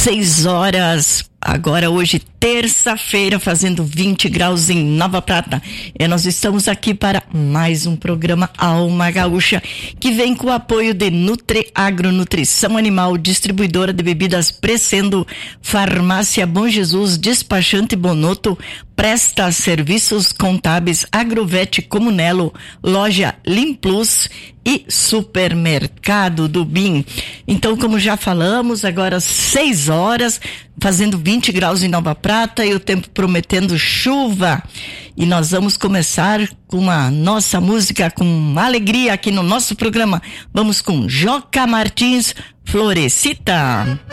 6 horas, agora hoje, terça-feira, fazendo 20 graus em Nova Prata. E nós estamos aqui para mais um programa Alma Gaúcha, que vem com o apoio de Nutriagro, Nutrição Animal, distribuidora de bebidas Precendo, Farmácia Bom Jesus, Despachante Bonoto, presta serviços contábeis, Agrovete Comunelo, loja Limplus e Supermercado do BIM. Então, como já falamos, agora 6 horas, fazendo 20 graus em Nova Prata e o tempo prometendo chuva. E nós vamos começar com a nossa música com alegria aqui no nosso programa. Vamos com Joca Martins, Florescita.